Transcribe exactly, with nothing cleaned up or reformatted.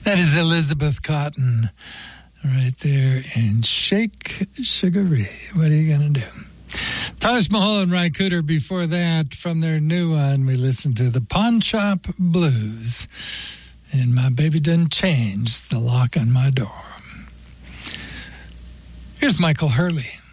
That is Elizabeth Cotton right there in Shake Sugaree. What are you going to do? Taj Mahal and Ry Cooder before that. From their new one, we listened to the Pawn Shop Blues. And My Baby Done Changed the Lock on My Door. Here's Michael Hurley.